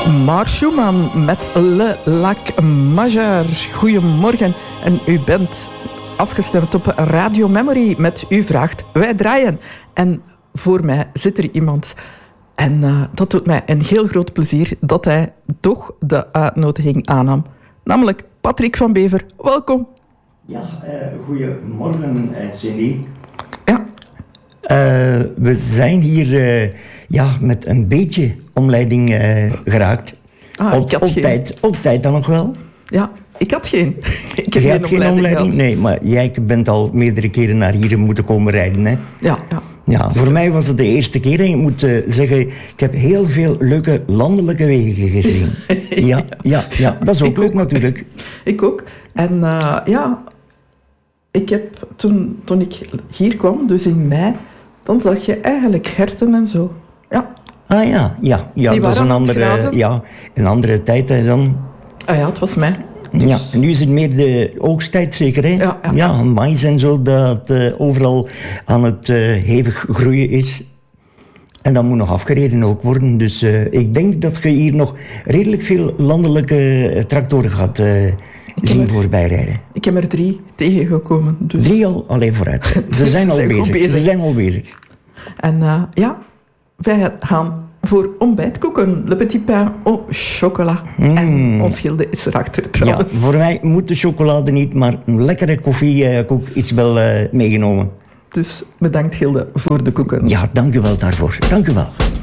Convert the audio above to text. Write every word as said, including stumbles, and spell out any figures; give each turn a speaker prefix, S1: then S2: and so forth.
S1: Marc Schumann met Le Lac Majeur. Goedemorgen en u bent afgestemd op Radio Memory met U Vraagt, Wij Draaien. En voor mij zit er iemand en uh, dat doet mij een heel groot plezier dat hij toch de uitnodiging aannam. Namelijk Patrick van Bever. Welkom.
S2: Ja, uh, goedemorgen uh, Cindy.
S1: Ja.
S2: Uh, we zijn hier uh, ja, met een beetje omleiding uh, geraakt.
S1: Ah,
S2: op,
S1: ik had
S2: op,
S1: geen...
S2: tijd, op tijd dan nog wel?
S1: Ja, ik had geen. Ik heb
S2: jij
S1: geen
S2: hebt geen omleiding? Nee, maar jij bent al meerdere keren naar hier moeten komen rijden, hè?
S1: Ja, ja.
S2: Ja, voor mij was het de eerste keer. En ik moet uh, zeggen, ik heb heel veel leuke landelijke wegen gezien. ja, ja, ja, dat is ook leuk natuurlijk.
S1: Ik ook. En uh, ja, ik heb toen, toen ik hier kwam, dus in mei, dan zag je eigenlijk herten en zo. Ja.
S2: Ah ja, ja, ja
S1: Die
S2: dat is een andere, ja, een andere tijd hè, dan.
S1: Ah ja, het was mei. Dus...
S2: Ja, en nu is het meer de oogsttijd zeker, hè?
S1: Ja, ja.
S2: ja mais en zo, dat uh, overal aan het uh, hevig groeien is. En dat moet nog afgereden ook worden. Dus uh, ik denk dat je hier nog redelijk veel landelijke uh, tractoren gaat uh, zien er, voorbij rijden.
S1: Ik heb er drie tegengekomen. Dus...
S2: Drie al? Alleen vooruit. Ze zijn al zijn bezig. bezig. Ze zijn al bezig.
S1: En uh, ja, wij gaan voor ontbijtkoeken. Le petit pain au chocolat. Mm. En ons Gilde is erachter trouwens.
S2: Ja, voor mij moet de chocolade niet, maar een lekkere koffiekoek uh, is wel uh, meegenomen.
S1: Dus bedankt Gilde voor de koeken.
S2: Ja, dank u wel daarvoor. Dank u wel.